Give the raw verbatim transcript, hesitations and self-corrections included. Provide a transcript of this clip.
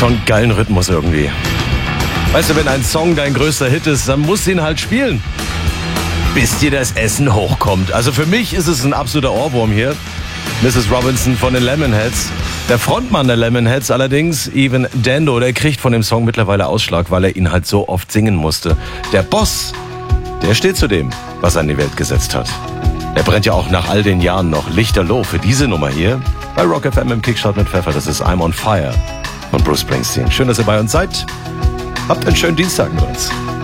schon einen geilen Rhythmus irgendwie. Weißt du, wenn ein Song dein größter Hit ist, dann musst du ihn halt spielen, bis dir das Essen hochkommt. Also für mich ist es ein absoluter Ohrwurm hier. Missus Robinson von den Lemonheads. Der Frontmann der Lemonheads allerdings, Evan Dando, der kriegt von dem Song mittlerweile Ausschlag, weil er ihn halt so oft singen musste. Der Boss, der steht zu dem, was er in die Welt gesetzt hat. Er brennt ja auch nach all den Jahren noch lichterloh für diese Nummer hier bei Rock F M im Kickstart mit Pfeffer. Das ist I'm on Fire von Bruce Springsteen. Schön, dass ihr bei uns seid. Habt einen schönen Dienstag mit uns.